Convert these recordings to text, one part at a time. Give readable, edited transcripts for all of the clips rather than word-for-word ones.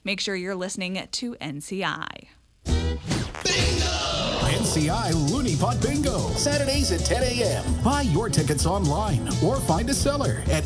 Make sure you're listening to NCI. NCI Looney Pot Bingo, Saturdays at 10 a.m. Buy your tickets online or find a seller at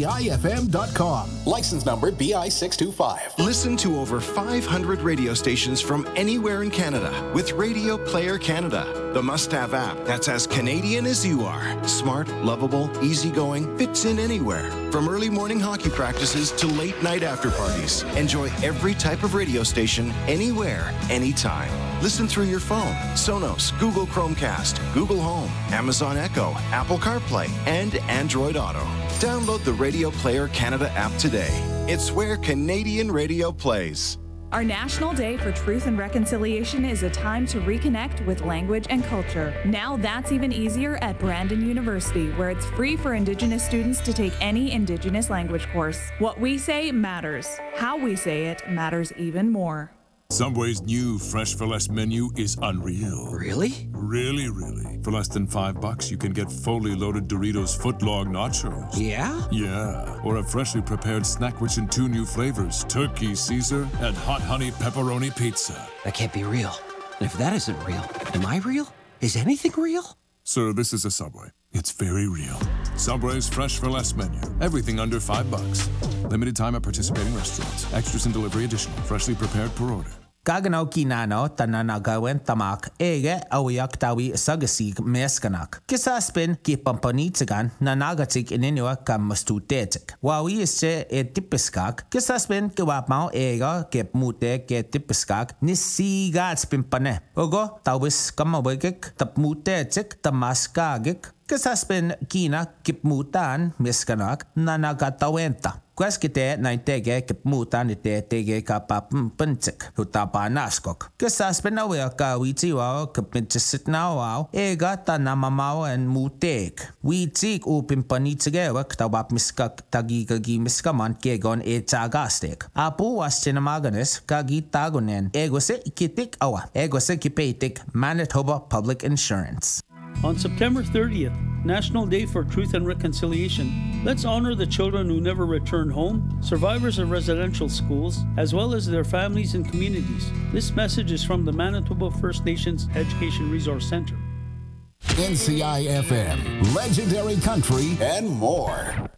ncifm.com. License number BI 625. Listen to over 500 radio stations from anywhere in Canada with Radio Player Canada, the must-have app that's as Canadian as you are. Smart, lovable, easygoing, fits in anywhere. From early morning hockey practices to late night after parties. Enjoy every type of radio station, anywhere, anytime. Listen through your phone, Sonos, Google Chromecast, Google Home, Amazon Echo, Apple CarPlay, and Android Auto. Download the Radio Player Canada app today. It's where Canadian radio plays. Our National Day for Truth and Reconciliation is a time to reconnect with language and culture. Now that's even easier at Brandon University, where it's free for Indigenous students to take any Indigenous language course. What we say matters. How we say it matters even more. Subway's new Fresh for Less menu is unreal. Really? Really, really. For less than $5, you can get fully loaded Doritos footlong nachos. Yeah? Yeah. Or a freshly prepared snack rich in 2 new flavors, Turkey Caesar and Hot Honey Pepperoni Pizza. That can't be real. And if that isn't real, am I real? Is anything real? Sir, this is a Subway. It's very real. Subway's Fresh for Less menu. Everything under $5. Limited time at participating restaurants. Extras and delivery additional. Freshly prepared per order. Gaganaw kinano tananagawen tamak ege awiyak tawi sagasig meskanak. Kisaspin kipampanitsigan nanagatik ininua kamustutetik. Wawi isse tipiskak. Kisaspin kiwapmao ega kipmute tipiskak nisigatspimpane. Ogo tawis kamawagik tapmutetik tamaskagik. Kisaspin kina kipmutan meskanak nanagatawenta. Kweskite naitege kipmutan ite tege kapapmpuntik hutapanaskok. Kisaspin awea ka witiwao kipintisit nawao ega tanamamao en mutek. Witik upimpanitigewak tawapmiskak tagigagi miskaman kegon tagastek. Apu wastinamaganis kagitagonen egose ikitik awa egose kipeitik Manitoba Public Insurance. On September 30th, National Day for Truth and Reconciliation, let's honor the children who never returned home, survivors of residential schools, as well as their families and communities. This message is from the Manitoba First Nations Education Resource Center. NCI FM, legendary country, and more.